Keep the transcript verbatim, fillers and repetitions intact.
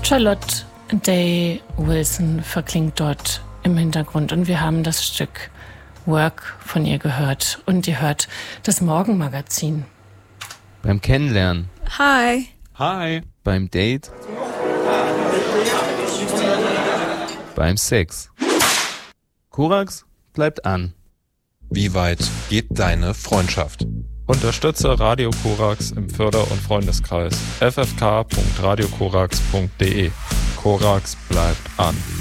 Charlotte Day Wilson verklingt dort im Hintergrund und wir haben das Stück Work von ihr gehört und ihr hört das Morgenmagazin. Beim Kennenlernen. Hi. Hi. Beim Date. Beim Sex. Korax bleibt an. Wie weit geht deine Freundschaft? Unterstütze Radio Korax im Förder- und Freundeskreis. f f k punkt radio korax punkt d e. Korax bleibt an.